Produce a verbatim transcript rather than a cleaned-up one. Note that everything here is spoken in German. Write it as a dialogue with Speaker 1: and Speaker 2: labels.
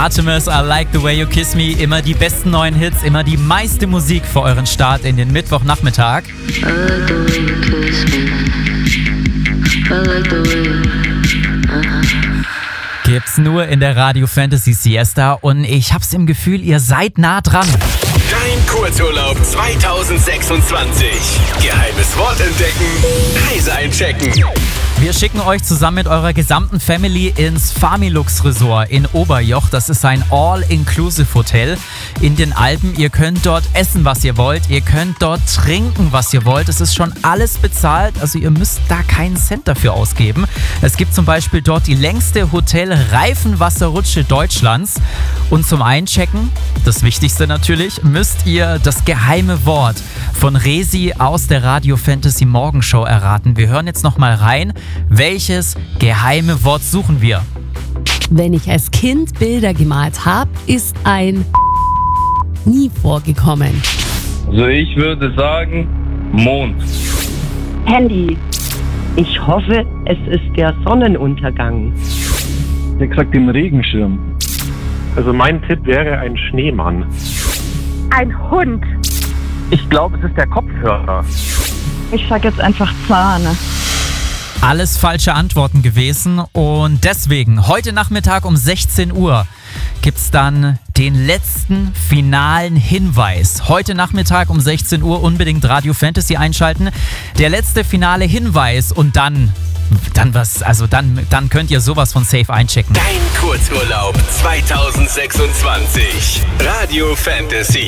Speaker 1: Artemis, I Like the Way You Kiss Me. Immer die besten neuen Hits, immer die meiste Musik für euren Start in den Mittwochnachmittag.
Speaker 2: I like the way you kiss me. I like the way you... Uh-huh.
Speaker 1: Gibt's nur in der Radio Fantasy Siesta und ich hab's im Gefühl, ihr seid nah dran.
Speaker 3: Dein Kurzurlaub zwanzig sechsundzwanzig. Geheimes Wort entdecken, Reise einchecken.
Speaker 1: Wir schicken euch zusammen mit eurer gesamten Family ins Familux Resort in Oberjoch. Das ist ein All-Inclusive-Hotel in den Alpen. Ihr könnt dort essen, was ihr wollt. Ihr könnt dort trinken, was ihr wollt. Es ist schon alles bezahlt, also ihr müsst da keinen Cent dafür ausgeben. Es gibt zum Beispiel dort die längste Hotel-Reifenwasserrutsche Deutschlands. Und zum Einchecken, das Wichtigste natürlich, müsst ihr das geheime Wort von Resi aus der Radio Fantasy Morgenshow erraten. Wir hören jetzt nochmal rein. Welches geheime Wort suchen wir?
Speaker 4: Wenn ich als Kind Bilder gemalt habe, ist ein nie vorgekommen.
Speaker 5: Also ich würde sagen Mond.
Speaker 6: Handy. Ich hoffe, es ist der Sonnenuntergang.
Speaker 5: Ich hätte gesagt den Regenschirm.
Speaker 7: Also mein Tipp wäre ein Schneemann.
Speaker 8: Ein Hund.
Speaker 7: Ich glaube, es ist der Kopfhörer.
Speaker 8: Ich sag jetzt einfach Zahn.
Speaker 1: Alles falsche Antworten gewesen und deswegen heute Nachmittag um sechzehn Uhr gibt's dann den letzten finalen Hinweis. Heute Nachmittag um sechzehn Uhr unbedingt Radio Fantasy einschalten. Der letzte finale Hinweis und dann, dann was, also dann, dann könnt ihr sowas von safe einchecken.
Speaker 3: Dein Kurzurlaub zwanzig sechsundzwanzig. Radio Fantasy.